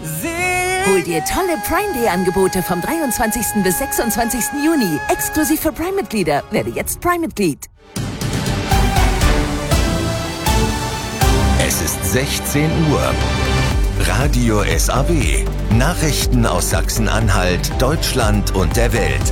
Hol dir tolle Prime Day Angebote vom 23. bis 26. Juni. Exklusiv für Prime-Mitglieder. Werde jetzt Prime-Mitglied. Es ist 16 Uhr. Radio SAW. Nachrichten aus Sachsen-Anhalt, Deutschland und der Welt.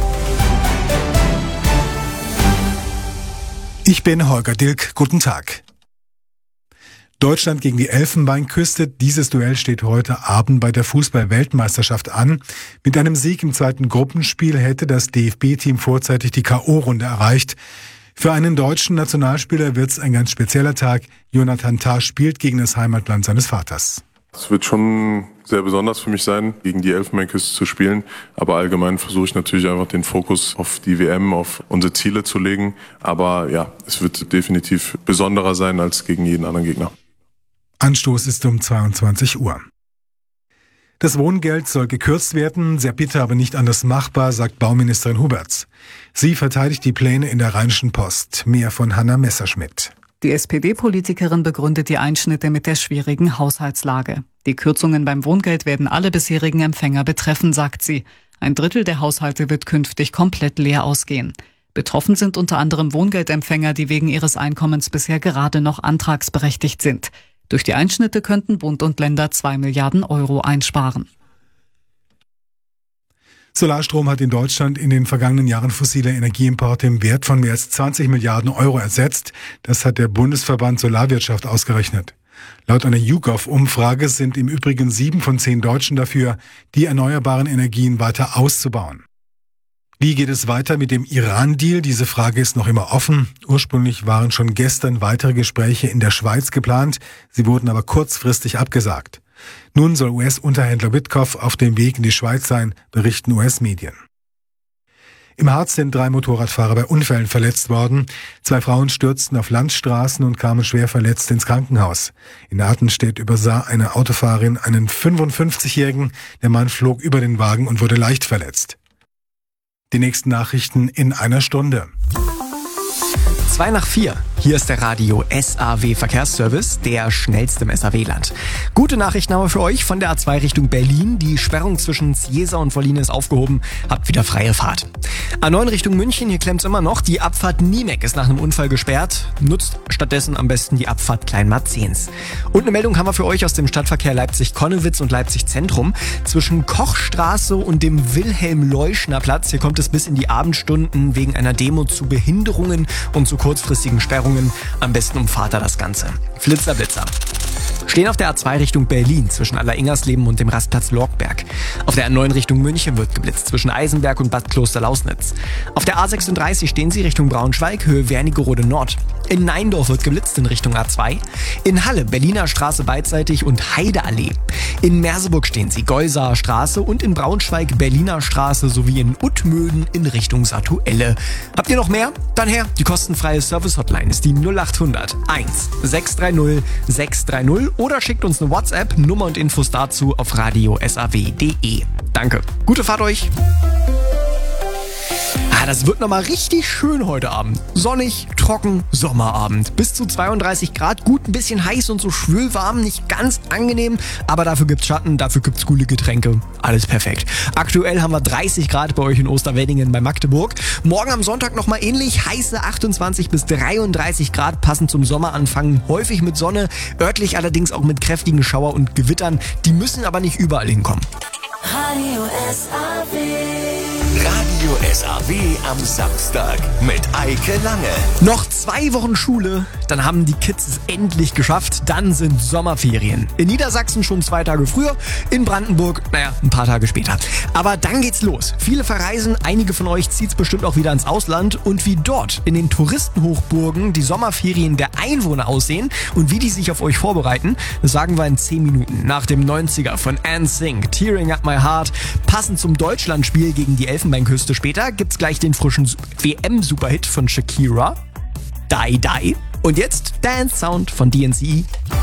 Ich bin Holger Dilk. Guten Tag. Deutschland gegen die Elfenbeinküste. Dieses Duell steht heute Abend bei der Fußball-Weltmeisterschaft an. Mit einem Sieg im zweiten Gruppenspiel hätte das DFB-Team vorzeitig die K.O.-Runde erreicht. Für einen deutschen Nationalspieler wird es ein ganz spezieller Tag. Jonathan Tah spielt gegen das Heimatland seines Vaters. Es wird schon sehr besonders für mich sein, gegen die Elfenbeinküste zu spielen. Aber allgemein versuche ich natürlich einfach den Fokus auf die WM, auf unsere Ziele zu legen. Aber ja, es wird definitiv besonderer sein als gegen jeden anderen Gegner. Anstoß ist um 22 Uhr. Das Wohngeld soll gekürzt werden, sehr bitter, aber nicht anders machbar, sagt Bauministerin Huberts. Sie verteidigt die Pläne in der Rheinischen Post. Mehr von Hanna Messerschmidt. Die SPD-Politikerin begründet die Einschnitte mit der schwierigen Haushaltslage. Die Kürzungen beim Wohngeld werden alle bisherigen Empfänger betreffen, sagt sie. 1/3 der Haushalte wird künftig komplett leer ausgehen. Betroffen sind unter anderem Wohngeldempfänger, die wegen ihres Einkommens bisher gerade noch antragsberechtigt sind. Durch die Einschnitte könnten Bund und Länder 2 Milliarden Euro einsparen. Solarstrom hat in Deutschland in den vergangenen Jahren fossile Energieimporte im Wert von mehr als 20 Milliarden Euro ersetzt. Das hat der Bundesverband Solarwirtschaft ausgerechnet. Laut einer YouGov-Umfrage sind im Übrigen 7 von 10 Deutschen dafür, die erneuerbaren Energien weiter auszubauen. Wie geht es weiter mit dem Iran-Deal? Diese Frage ist noch immer offen. Ursprünglich waren schon gestern weitere Gespräche in der Schweiz geplant. Sie wurden aber kurzfristig abgesagt. Nun soll US-Unterhändler Witkoff auf dem Weg in die Schweiz sein, berichten US-Medien. Im Harz sind 3 Motorradfahrer bei Unfällen verletzt worden. 2 Frauen stürzten auf Landstraßen und kamen schwer verletzt ins Krankenhaus. In Artenstedt übersah eine Autofahrerin einen 55-Jährigen. Der Mann flog über den Wagen und wurde leicht verletzt. Die nächsten Nachrichten in einer Stunde. 2 nach 4. Hier ist der Radio SAW Verkehrsservice, der schnellste im SAW-Land. Gute Nachrichten haben wir für euch von der A2 Richtung Berlin. Die Sperrung zwischen Ziesa und Wolline ist aufgehoben. Habt wieder freie Fahrt. A9 Richtung München, hier klemmt's immer noch. Die Abfahrt Niemek ist nach einem Unfall gesperrt. Nutzt stattdessen am besten die Abfahrt Kleinmarzens. Und eine Meldung haben wir für euch aus dem Stadtverkehr Leipzig-Konnewitz und Leipzig-Zentrum. Zwischen Kochstraße und dem Wilhelm-Leuschner-Platz. Hier kommt es bis in die Abendstunden wegen einer Demo zu Behinderungen und zu kurzfristigen Sperrungen. Am besten umfahrt er das Ganze. Flitzer, Blitzer. Stehen auf der A2 Richtung Berlin zwischen Allersingersleben und dem Rastplatz Lorkberg. Auf der A9 Richtung München wird geblitzt zwischen Eisenberg und Bad Kloster-Lausnitz. Auf der A36 stehen sie Richtung Braunschweig, Höhe Wernigerode Nord. In Neindorf wird geblitzt in Richtung A2. In Halle, Berliner Straße beidseitig und Heideallee. In Merseburg stehen sie Geusaer Straße und in Braunschweig Berliner Straße sowie in Uttmöden in Richtung Satuelle. Habt ihr noch mehr? Dann her, die kostenfreie Service-Hotline ist die 0800 1 630 630 oder schickt uns eine WhatsApp, Nummer und Infos dazu auf radiosaw.de. Danke. Gute Fahrt euch. Das wird nochmal richtig schön heute Abend. Sonnig, trocken, Sommerabend. Bis zu 32 Grad, gut, ein bisschen heiß und so schwülwarm, nicht ganz angenehm, aber dafür gibt's Schatten, dafür gibt's coole Getränke. Alles perfekt. Aktuell haben wir 30 Grad bei euch in Osterweddingen bei Magdeburg. Morgen am Sonntag nochmal ähnlich, heiße 28 bis 33 Grad, passend zum Sommeranfang, häufig mit Sonne, örtlich allerdings auch mit kräftigen Schauer und Gewittern. Die müssen aber nicht überall hinkommen. Radio SAW am Samstag mit Eike Lange. Noch 2 Wochen Schule, dann haben die Kids es endlich geschafft. Dann sind Sommerferien. In Niedersachsen schon 2 Tage früher, in Brandenburg, ein paar Tage später. Aber dann geht's los. Viele verreisen, einige von euch zieht's bestimmt auch wieder ins Ausland. Und wie dort in den Touristenhochburgen die Sommerferien der Einwohner aussehen und wie die sich auf euch vorbereiten, das sagen wir in 10 Minuten. Nach dem 90er von NSYNC, Tearing Up My Heart, passend zum Deutschlandspiel gegen die Elfenbeinküste später, gibt's gleich den frischen WM-Superhit von Shakira, Die Die. Und jetzt Dance Sound von DNCE.